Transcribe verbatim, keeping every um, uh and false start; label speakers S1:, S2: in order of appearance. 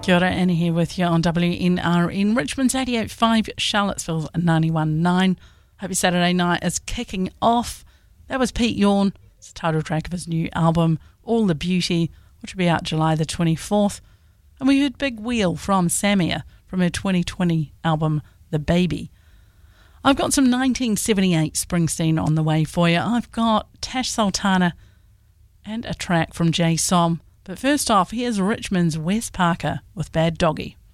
S1: Kia ora, Annie here with you on W N R N. Richmond's eighty-eight point five, Charlottesville's ninety-one point nine. Hope your Saturday night is kicking off. That was Pete Yorn. It's the title track of his new album, All the Beauty, which will be out July the twenty-fourth. And we heard Big Wheel from Samia from her twenty twenty album, The Baby. I've got some nineteen seventy-eight Springsteen on the way for you. I've got Tash Sultana and a track from Jay Som. But first off, here's Richmond's Wes Parker with Bad Doggy.